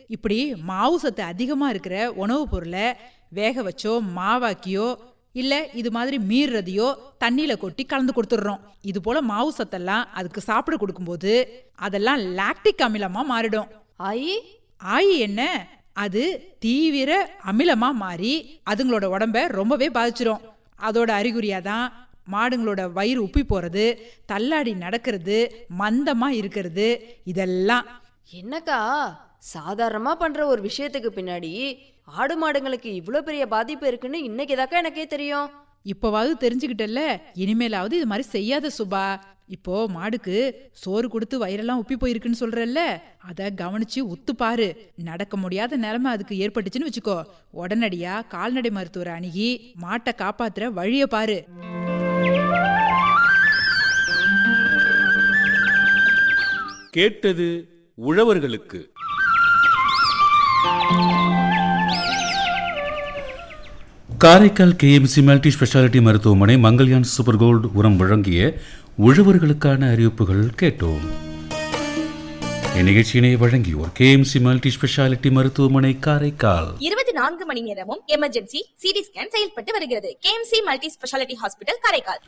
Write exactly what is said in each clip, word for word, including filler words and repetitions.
இப்படி மாவு சத்து அதிகமா இருக்கிற உணவுப் பொருளை வேக வச்சோ மாவாக்கியோ இல்ல இது மாதிரி மீறதையோ தண்ணியில கொட்டி கலந்து கொடுத்துடுறோம். இது போல மாவு சத்தெல்லாம் அதுக்கு சாப்பிட கொடுக்கும்போது அதெல்லாம் லாக்டிக் அமிலமா மாறிடும். ஆயி ஆயி என்ன, அது தீவிர அமிலமா மாறி அதுங்களோட உடம்ப ரொம்பவே பாதிச்சிரும். அதோட அறிகுறியாதான் மாடுங்களோட வயிறு உப்பி போறது, தள்ளாடி நடக்கிறது, மந்தமா இருக்கிறது. இதெல்லாம் என்னக்கா சாதாரணமா பண்ற ஒரு விஷயத்துக்கு பின்னாடி ஆடு மாடுங்களுக்கு இவ்வளவு பெரிய பாதிப்பு இருக்குன்னு இன்னைக்கு தாக்கா எனக்கே தெரியும். இப்பவாவது தெரிஞ்சுக்கிட்டல்ல, இனிமேலாவது இது மாதிரி செய்யாத சுபா. இப்போ மாடுக்கு சோறு கொடுத்து வயிறெல்லாம் உப்பி போயிருக்குன்னு சொல்றல்ல, அத கவனிச்சு உத்து பாரு. நடக்க முடியாத நிலைமை அதுக்கு ஏற்பட்டுச்சுன்னு வச்சுக்கோ, உடனடியா கால்நடை மருத்துவரை அணுகி மாட்டை காப்பாத்துற வழிய பாரு. கேட்டது உழவர்களுக்கு. காரைக்கால் கேஎம்சி மல்டி ஸ்பெஷாலிட்டி மருத்துவமனை மங்கல்யான் சூப்பர் கோல்டு உரம் வழங்கிய உழவர்களுக்கான அறிவிப்புகள் கேட்டோம். இந்நிகழ்ச்சியினை வழங்கியோர் கேஎம்சி மல்டி ஸ்பெஷாலிட்டி மருத்துவமனை காரைக்கால். இருபத்தி நான்கு மணி நேரமும் எமர்ஜென்சி சிடி ஸ்கேன் செயல்பட்டு வருகிறது. KMC multi speciality hospital Karaikal.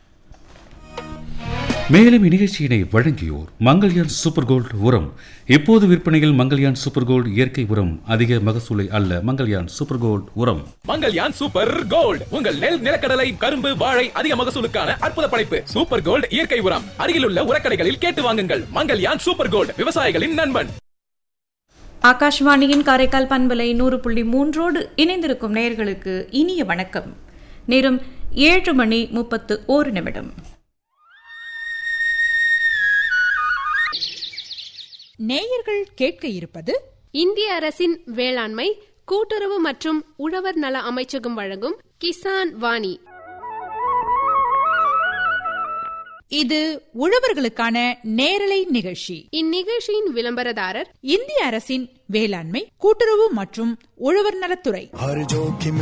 மேலும் இந்நிகழ்ச்சியினை வழங்கியோர் மங்கல்யான் சூப்பர் கோல்டு உரம். இப்போது விற்பனையில் மங்கல்யான் சூப்பர் கோல்டு இயற்கை உரம். அதிக மகசூலை அல்ல, மங்கல்யான் சூப்பர் கோல்டு உரம். மங்கல்யான் சூப்பர் கோல்டு உங்கள் நெல், நிலக்கடலை, கரும்பு, வாழை அதிக மகசூலுக்கான அற்புத படைப்பு. சூப்பர் கோல்டு இயற்கை உரம் அருகிலுள்ள உரக்கடைகளில் கேட்டு வாங்குங்கள். மங்கல்யான் சூப்பர் கோல்டு, விவசாயிகளின் நண்பன். ஆகாஷ்வாணியின் காரைக்கால் பண்பலை நூறு புள்ளி மூன்றோடு இணைந்திருக்கும் நேயர்களுக்கு இனிய வணக்கம். நேரம் ஏழு மணி முப்பத்து ஓரு நிமிடம். நேயர்கள் கேட்க இருப்பது இந்திய அரசின் வேளாண்மை கூட்டுறவு மற்றும் உழவர் நல அமைச்சகம் வழங்கும் கிசான் வாணி. இது உழவர்களுக்கான நேரலை நிகழ்ச்சி. இந்நிகழ்ச்சியின் விளம்பரதாரர் இந்திய அரசின் வேளாண்மை கூட்டுறவு மற்றும் உழவர் நலத்துறை.